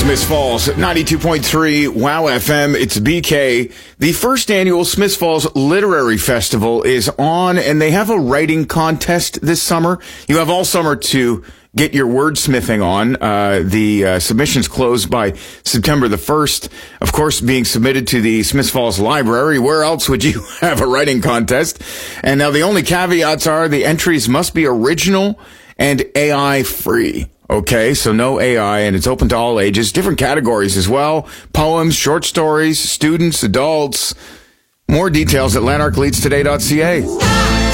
Smiths Falls, 92.3 WOW FM. It's BK. The first annual Smiths Falls Literary Festival is on, and they have a writing contest this summer. You have all summer to get your wordsmithing on. The submissions close by September the 1st. Of course, being submitted to the Smiths Falls Library. Where else would you have a writing contest? And now the only caveats are the entries must be original and AI free. Okay, so no AI, and it's open to all ages, different categories as well. Poems, short stories, students, adults. More details at lanarkleadstoday.ca.